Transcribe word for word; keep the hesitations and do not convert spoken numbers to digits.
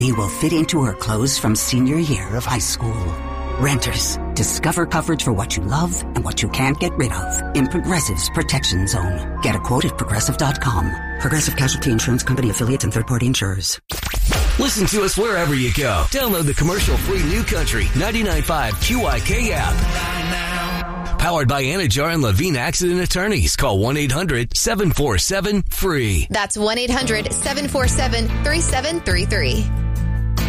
will fit into her clothes from senior year of high school. Renters, discover coverage for what you love and what you can't get rid of in Progressive's Protection Zone. Get a quote at Progressive dot com. Progressive Casualty Insurance Company affiliates and third-party insurers. Listen to us wherever you go. Download the commercial-free New Country ninety-nine point five Q I K app. Powered by Anajar and Levine Accident Attorneys. Call one eight hundred seven four seven free. That's one eight hundred seven four seven three seven three three.